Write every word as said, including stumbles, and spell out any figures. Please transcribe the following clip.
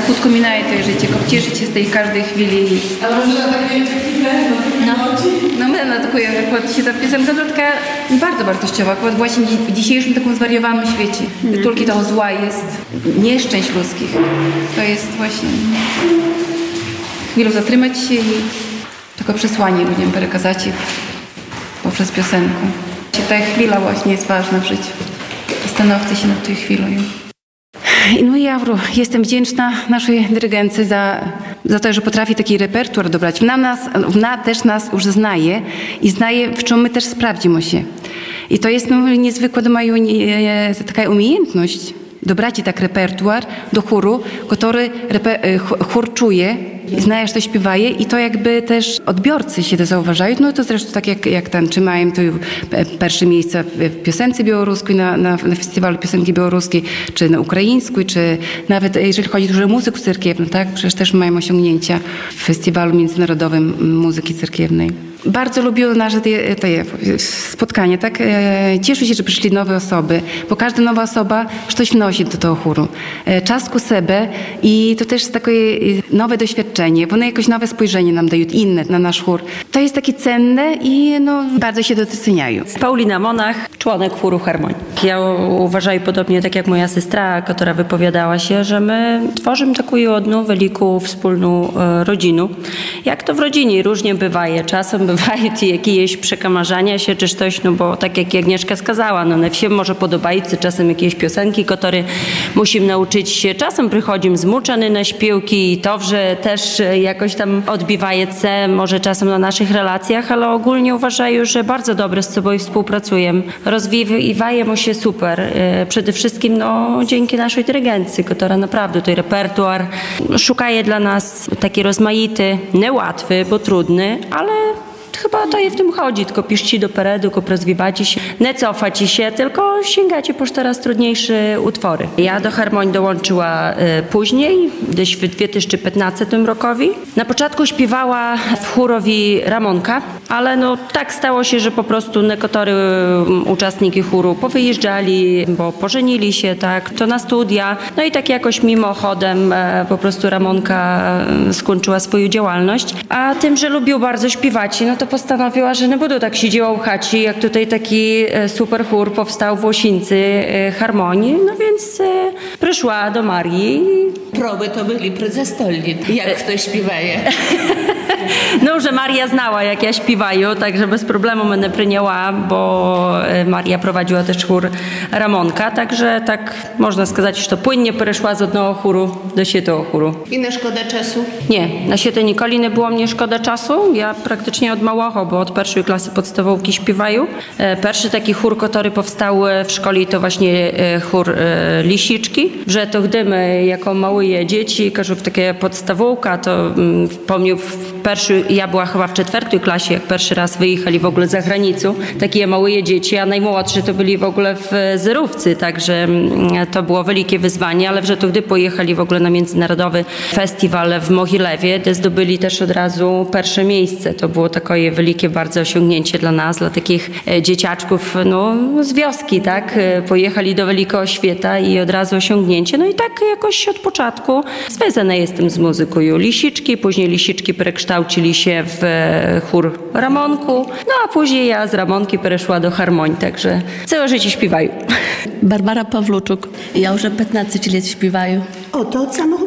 krótko minaje to życie, cieszyć się z tej każdej chwili. Ale może na takie chwilę, no, no my na taką, akurat się ta piosenka taka bardzo wartościowa, akurat właśnie w dzisiejszym takim zwariowanym świecie. Mm. Tylko tego zła jest, nieszczęść ludzkich. To jest właśnie chwilę zatrzymać się i tylko przesłanie ludziom przekazać poprzez piosenkę. Ta chwila właśnie jest ważna w życiu. Zastanówcie się nad tą chwilą. No i ja jestem wdzięczna naszej dyrygentce za, za to, że potrafi taki repertuar dobrać. Ona, nas, ona też nas już znaje i znaje, w czym my też sprawdzimy się. I to jest no, niezwykła do moją nie, taka umiejętność dobrać tak repertuar do chóru, który reper, chór czuje, znaje, że to śpiewaje i to jakby też odbiorcy się to zauważają. No to zresztą tak jak, jak tańczy, mają to pierwsze miejsca w piosence białoruskiej, na, na, na festiwalu piosenki białoruskiej, czy na ukraińskiej, czy nawet jeżeli chodzi o muzykę cerkiewną, tak? Przecież też mają osiągnięcia w festiwalu międzynarodowym muzyki cerkiewnej. Bardzo lubię nasze te, te spotkania, tak? Cieszę się, że przyszli nowe osoby, bo każda nowa osoba coś wnosi do tego chóru. Czas ku sobie i to też jest takie nowe doświadczenie, bo one jakoś nowe spojrzenie nam dają, inne na nasz chór. To jest takie cenne i no, bardzo się doceniają. Paulina Monach, członek chóru Harmonii. Ja uważam podobnie tak jak moja sestra, która wypowiadała się, że my tworzymy taką jedną wielką wspólną rodzinę. Jak to w rodzinie różnie bywaje. Czasem bywają jakieś przekamarzania się czy coś, no bo tak jak Agnieszka skazała, no na wsi może podobają się czasem jakieś piosenki, które musimy nauczyć się. Czasem przychodzimy zmuczony na śpiewki i to, że też jakoś tam odbiwaje się może czasem na naszych relacjach, ale ogólnie uważają, że bardzo dobrze z sobą współpracujemy. Rozwijajemy się super. Przede wszystkim no, dzięki naszej dyrygencji, która naprawdę ten repertuar szukaje dla nas taki rozmaity, niełatwy, bo trudny, ale chyba to i w tym chodzi, tylko piszcie do peredu, tylko rozwijacie się, nie cofacie się, tylko sięgacie po coraz trudniejsze utwory. Ja do Harmonii dołączyła y, później, gdzieś w dwa tysiące piętnastym rokowi. Na początku śpiewała w chórowi Ramonka, ale no tak stało się, że po prostu niektórzy uczestnicy chóru powyjeżdżali, bo pożenili się, tak, to na studia, no i tak jakoś mimochodem e, po prostu Ramonka e, skończyła swoją działalność, a tym, że lubił bardzo śpiewać, no to postanowiła, że nie będą tak siedziała u chaci, jak tutaj taki super chór powstał w Łosińcy Harmonii, no więc e, przyszła do Marii. Próby to byli przezastolni, jak ktoś śpiewaje. No, że Maria znała, jak ja śpiewaję, także bez problemu mnie przyjęła, bo Maria prowadziła też chór Ramonka, także tak można сказać, że to płynnie przeszła z jednego chóru do siedmiego chóru. I na szkoda czasu? Nie, na siedem nigdy nie było mnie szkoda czasu. Ja praktycznie od małego, bo od pierwszej klasy podstawówki śpiewają. Pierwszy taki chór, który powstał w szkole, to właśnie chór Lisiczki, że to gdy my jako małe dzieci, każą w takie podstawówka, to pomnił w pierwszy, ja była chyba w czwartej klasie, jak pierwszy raz wyjechali w ogóle za granicę, takie małe dzieci, a najmłodsi to byli w ogóle w zerówce, także to było wielkie wyzwanie, ale że to gdy pojechali w ogóle na międzynarodowy festiwal w Mohilewie, gdzie zdobyli też od razu pierwsze miejsce. To było takie wielkie bardzo osiągnięcie dla nas, dla takich dzieciaczków no, z wioski, tak? Pojechali do wielkiego świata i od razu osiągnięcie. No i tak jakoś od początku związana jestem z muzyką. Lisiczki, później Lisiczki przekształcili się w chór Ramonku, no a później ja z Ramonki przeszła do Harmonii, także całe życie śpiewają. Barbara Pawluczuk. Ja już piętnaście lat śpiewaję. O, to od samego